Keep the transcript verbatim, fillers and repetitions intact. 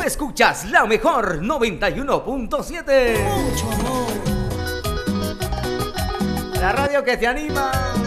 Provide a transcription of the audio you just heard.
escuchas la mejor noventa y uno punto siete. Mucho amor. La radio que te anima.